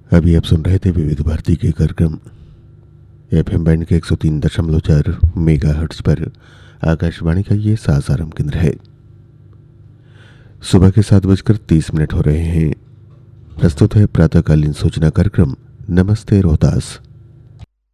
अभी आप सुन रहे थे विविध भारती के कार्यक्रम एफएम बैंड के 103.4 मेगाहर्ट्ज पर आकाशवाणी का ये सासाराम केंद्र है। सुबह के 7:30 हो रहे हैं। प्रस्तुत है प्रातःकालीन सूचना कार्यक्रम नमस्ते रोहतास।